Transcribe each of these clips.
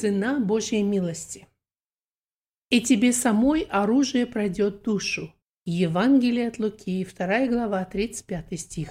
Цена Божьей милости. «И тебе самой оружие пройдет душу». Евангелие от Луки, 2 глава, 35 стих.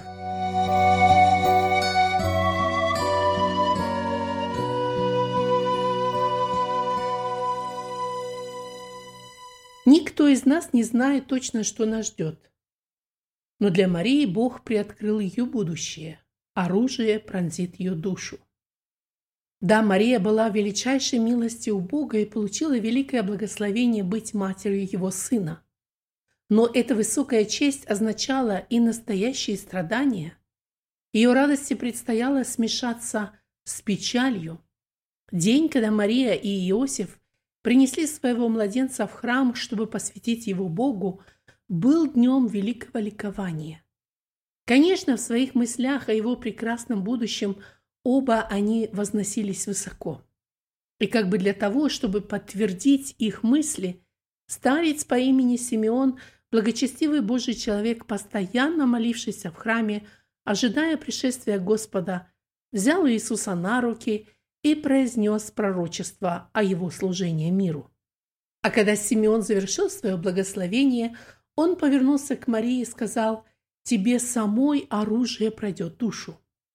Никто из нас не знает точно, что нас ждет. Но для Марии Бог приоткрыл ее будущее. Оружие пронзит ее душу. Да, Мария была в величайшей милости у Бога и получила великое благословение быть матерью Его Сына. Но эта высокая честь означала и настоящие страдания. Ее радости предстояло смешаться с печалью. День, когда Мария и Иосиф принесли своего младенца в храм, чтобы посвятить его Богу, был днем великого ликования. Конечно, в своих мыслях о его прекрасном будущем оба они возносились высоко. И как бы для того, чтобы подтвердить их мысли, старец по имени Симеон, благочестивый Божий человек, постоянно молившийся в храме, ожидая пришествия Господа, взял Иисуса на руки и произнес пророчество о его служении миру. А когда Симеон завершил свое благословение, он повернулся к Марии и сказал: «Тебе самой оружие пройдет душу».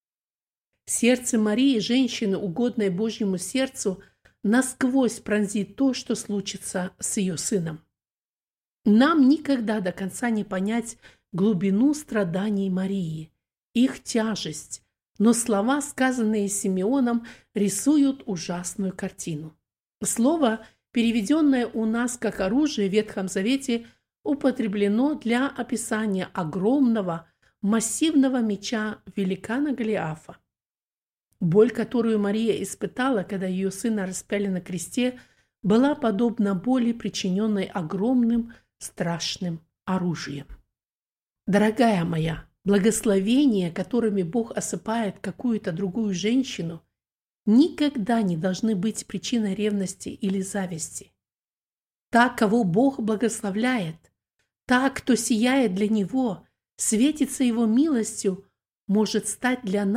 Сердце Марии, женщины, угодной Божьему сердцу, насквозь пронзит то, что случится с ее сыном. Нам никогда до конца не понять глубину страданий Марии, их тяжесть, но слова, сказанные Симеоном, рисуют ужасную картину. Слово, переведенное у нас как оружие в Ветхом Завете, употреблено для описания огромного, массивного меча великана Голиафа. Боль, которую Мария испытала, когда ее сына распяли на кресте, была подобна боли, причиненной огромным, страшным оружием. Дорогая моя, благословения, которыми Бог осыпает какую-то другую женщину, никогда не должны быть причиной ревности или зависти. Та, кого Бог благословляет, та, кто сияет для Него, светится Его милостью, может стать для нас